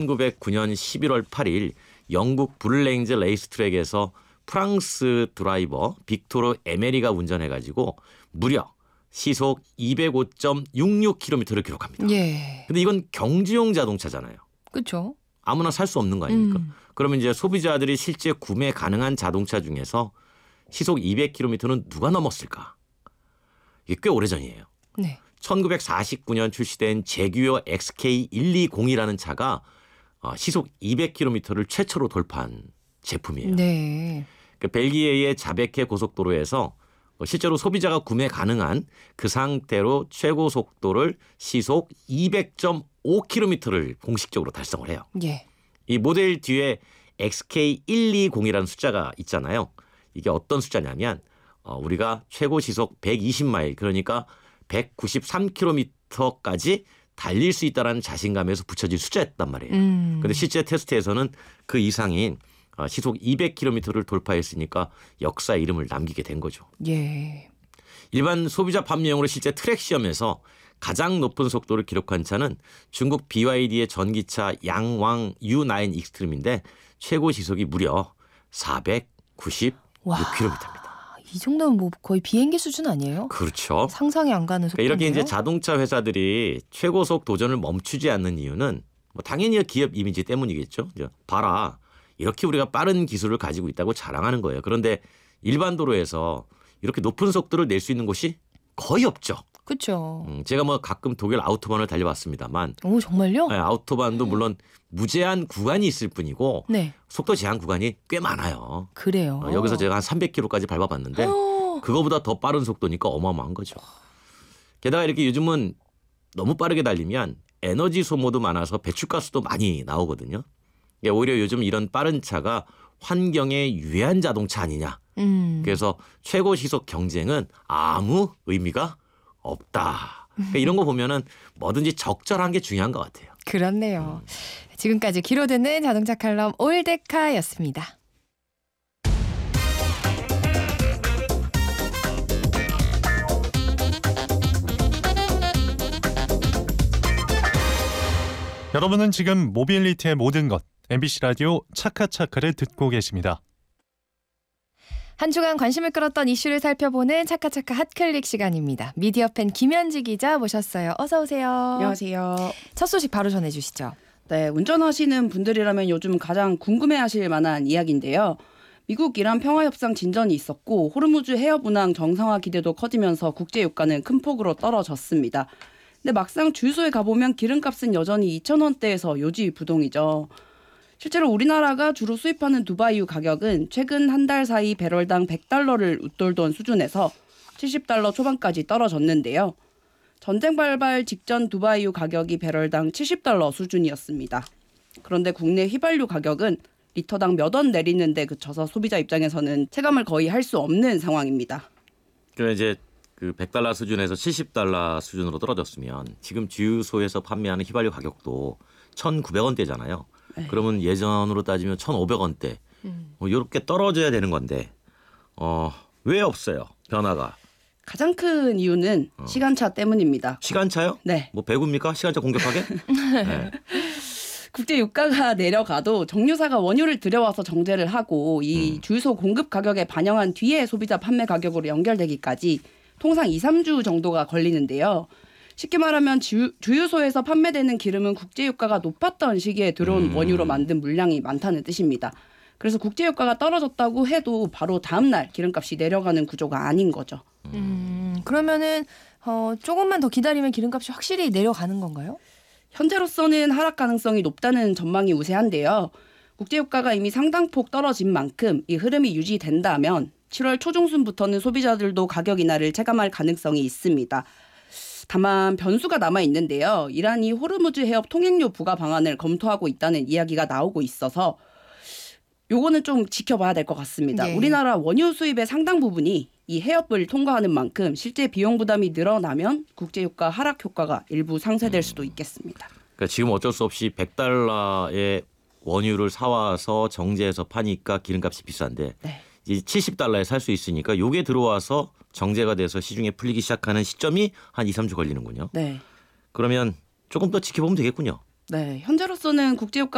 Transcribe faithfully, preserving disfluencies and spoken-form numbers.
천구백구 년 십일월 팔일 영국 블레인즈 레이스트랙에서 프랑스 드라이버 빅토르 에메리가 운전해가지고 무려 시속 이백오 점 육육 킬로미터를 기록합니다. 예. 근데 이건 경주용 자동차잖아요. 그렇죠. 아무나 살 수 없는 거 아닙니까? 음. 그러면 이제 소비자들이 실제 구매 가능한 자동차 중에서 시속 이백 킬로미터는 누가 넘었을까? 이게 꽤 오래전이에요. 네. 천구백사십구 년 출시된 제규어 엑스케이 백이십이라는 차가 시속 이백 킬로미터를 최초로 돌파한 제품이에요. 네. 그 벨기에의 자베케 고속도로에서 실제로 소비자가 구매 가능한 그 상태로 최고 속도를 시속 이백 점 오 킬로미터를 공식적으로 달성을 해요. 예. 이 모델 뒤에 엑스케이 백이십이라는 숫자가 있잖아요. 이게 어떤 숫자냐면 어, 우리가 최고 시속 백이십 마일 그러니까 백구십삼 킬로미터까지 달릴 수 있다는 자신감에서 붙여진 숫자였단 말이에요. 그런데 음. 실제 테스트에서는 그 이상인 어, 시속 이백 킬로미터를 돌파했으니까 역사 이름을 남기게 된 거죠. 예. 일반 소비자 판매용으로 실제 트랙 시험에서 가장 높은 속도를 기록한 차는 중국 비와이디의 전기차 양왕 유 나인 익스트림인데 최고 시속이 무려 사백구십육 킬로미터입니다. 이 정도면 뭐 거의 비행기 수준 아니에요? 그렇죠. 상상이 안 가는 속도네요. 그러니까 이렇게 이제 자동차 회사들이 최고속 도전을 멈추지 않는 이유는 뭐 당연히 기업 이미지 때문이겠죠. 이제 봐라. 이렇게 우리가 빠른 기술을 가지고 있다고 자랑하는 거예요. 그런데 일반 도로에서 이렇게 높은 속도를 낼 수 있는 곳이 거의 없죠. 그렇죠. 음, 제가 뭐 가끔 독일 아우토반을 달려봤습니다만 오 정말요? 네, 아우토반도 물론 무제한 구간이 있을 뿐이고 네. 속도 제한 구간이 꽤 많아요. 그래요. 어, 여기서 제가 한 삼백 킬로미터까지 밟아봤는데 그거보다 더 빠른 속도니까 어마어마한 거죠. 게다가 이렇게 요즘은 너무 빠르게 달리면 에너지 소모도 많아서 배출가스도 많이 나오거든요. 오히려 요즘 이런 빠른 차가 환경에 유해한 자동차 아니냐. 음. 그래서 최고 시속 경쟁은 아무 의미가 없다. 그러니까 이런 거 보면은 뭐든지 적절한 게 중요한 것 같아요. 그렇네요. 지금까지 귀로 듣는 자동차 칼럼 올데카였습니다. 여러분은 지금 모빌리티의 모든 것 엠비씨 라디오 차카차카를 듣고 계십니다. 한 주간 관심을 끌었던 이슈를 살펴보는 차카차카 핫클릭 시간입니다. 미디어 팬 김현지 기자 모셨어요. 어서 오세요. 안녕하세요. 첫 소식 바로 전해주시죠. 네, 운전하시는 분들이라면 요즘 가장 궁금해하실 만한 이야기인데요. 미국 이란 평화협상 진전이 있었고 호르무즈 해협 운항 정상화 기대도 커지면서 국제 유가는 큰 폭으로 떨어졌습니다. 근데 막상 주유소에 가보면 기름값은 여전히 이천 원대에서 요지부동이죠. 실제로 우리나라가 주로 수입하는 두바이유 가격은 최근 한 달 사이 배럴당 백 달러를 웃돌던 수준에서 칠십 달러 초반까지 떨어졌는데요. 전쟁 발발 직전 두바이유 가격이 배럴당 칠십 달러 수준이었습니다. 그런데 국내 휘발유 가격은 리터당 몇 원 내리는 데 그쳐서 소비자 입장에서는 체감을 거의 할 수 없는 상황입니다. 그러니까 이제 그 백 달러 수준에서 칠십 달러 수준으로 떨어졌으면 지금 주유소에서 판매하는 휘발유 가격도 천구백 원대잖아요. 네. 그러면 예전으로 따지면 천오백 원대 음. 뭐 이렇게 떨어져야 되는 건데 어, 왜 없어요? 변화가. 가장 큰 이유는 어. 시간차 때문입니다. 시간차요? 네. 뭐 배구입니까? 시간차 공격하게? 네. 국제 유가가 내려가도 정유사가 원유를 들여와서 정제를 하고 이 음. 주유소 공급 가격에 반영한 뒤에 소비자 판매 가격으로 연결되기까지 통상 이, 삼 주 정도가 걸리는데요. 쉽게 말하면 주, 주유소에서 판매되는 기름은 국제유가가 높았던 시기에 들어온 음. 원유로 만든 물량이 많다는 뜻입니다. 그래서 국제유가가 떨어졌다고 해도 바로 다음 날 기름값이 내려가는 구조가 아닌 거죠. 음, 그러면은 어, 조금만 더 기다리면 기름값이 확실히 내려가는 건가요? 현재로서는 하락 가능성이 높다는 전망이 우세한데요. 국제유가가 이미 상당폭 떨어진 만큼 이 흐름이 유지된다면 칠월 초중순부터는 소비자들도 가격 인하를 체감할 가능성이 있습니다. 다만 변수가 남아 있는데요. 이란이 호르무즈 해협 통행료 부과 방안을 검토하고 있다는 이야기가 나오고 있어서 요거는 좀 지켜봐야 될 것 같습니다. 네. 우리나라 원유 수입의 상당 부분이 이 해협을 통과하는 만큼 실제 비용 부담이 늘어나면 국제유가 하락 효과가 일부 상쇄될 수도 있겠습니다. 그러니까 지금 어쩔 수 없이 백 달러의 원유를 사와서 정제해서 파니까 기름값이 비싼데 네. 이제 칠십 달러에 살 수 있으니까 요게 들어와서 정제가 돼서 시중에 풀리기 시작하는 시점이 한 이, 삼 주 걸리는군요. 네. 그러면 조금 더 지켜보면 되겠군요. 네. 현재로서는 국제유가